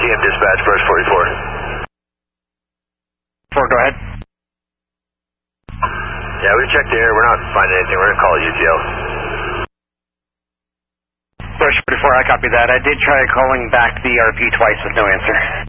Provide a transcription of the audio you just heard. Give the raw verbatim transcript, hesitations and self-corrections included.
G M dispatch, Brush forty-four. Four, go ahead. Yeah, we checked the air. We're not finding anything. We're going to call U T L. Brush forty-four, I copy that. I did try calling back the R P twice with no answer.